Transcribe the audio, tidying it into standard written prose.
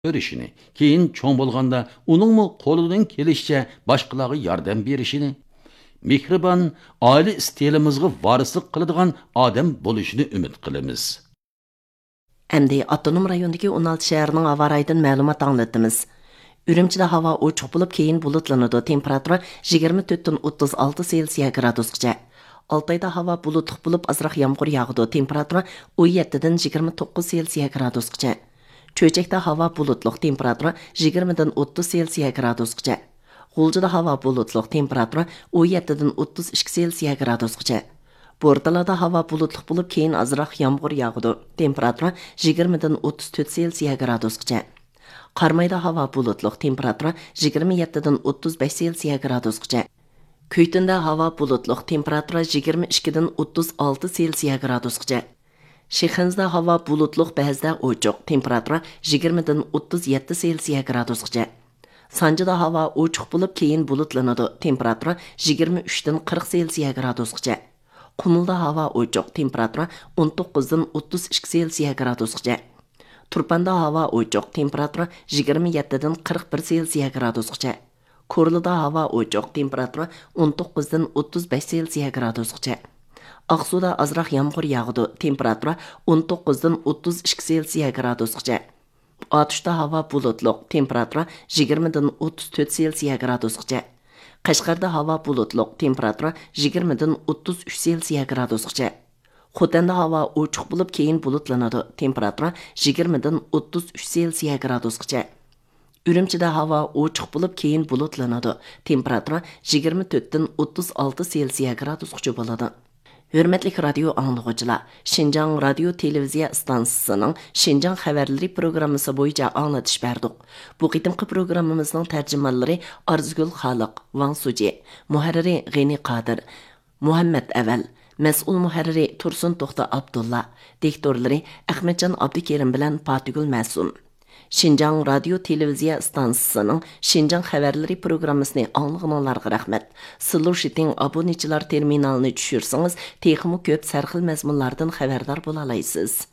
ko'rishini, keyin cho'ng bo'lganda uningmi qo'lidan kelishicha boshqalarga yordam berishini, mehribon oila stilimizga varislik qiladigan odam bo'lishini umid qilamiz. Әмді Avtonom rayonidagi 16 şəhərinin hava rayından məlumat anlatdımız. Ürümçide hava uçuq bulub keyin bulutlanıdı. Temperatura 24-36 Selsiya gradusgacha. Altayda hava bulutluq bulub azraq yağmur yağıdı. Temperatura 17-29 Selsiya gradusgacha. Çöçekdə hava bulutluq. Temperatura 20-30 Selsiya gradusgacha. G'uljida hava bulutluq. Temperatura 17-32 Selsiya gradusgacha. Bordalarda hava bulutluq bulub keyin azraq yağmur yağıdı. Temperatura 20-34 Selsiya gradusgacha. Qarmayda hava bulutluq. Temperatura 27-35 Selsiya gradusgacha. Köytündə hava bulutluq. Temperatura 22-36 Selsiya gradusgacha. Şixinzda hava bulutluq, bəzida uçuq. Temperatura 20-37 Selsiya gradusgacha. Sancıda hava uçuq bulub keyin bulutlanıdı. Temperatura 23-40 Selsiya gradusgacha. Qumulda hava uçuq. Temperatura 19-32 Selsiya gradusgacha. Turpanda hava uçuq. Temperatura 27-41 Selsiya gradusgacha. Korluda hava uçuq. Temperatura 19-35 Selsiya gradusgacha. Aqsuda azraq yağmur yağıdı. Temperatura 19-32 Selsiya gradusgacha. Atuşda hava bulutluq. Temperatura 20-34 Selsiya gradusgacha. Qashqarda hava bulutluq. Temperatura 20-33 Selsiya gradusgacha. Xotanda hava uçuq bulub keyin bulutlanadi. Temperatura 20-33 Selsiya gradusgacha. Ürümçide hava uçuq bulub keyin bulutlanadi. Temperatura 24-36 Selsiya gradusgacha bo'ladi. Hürmetlik radyo anlıqıcılar, Şinjan Radio Televiziya stansiyasının Şinjan xəbərləri proqramısı boyunca anlatış berdik. Bu qitimqi proqramımızın tərcümanları Arzugul Xalıq, Van Suci, muharriri G'eni Qadir, Muhammed Əvəl, məsul muharriri Tursun Toxta Abdulla, diktorları Ahmetcan Abdikerim bilan Patigul Məsum. Şinjan Radio Televiziya stansiyasının Şinjan xəbərləri proqramısını anlığınlarga rəhmət. Sıluşitin aboneçilar terminalını düşürsünüz, texmi köp sərxil məzmunlardan xəbərdar bola alaysınız.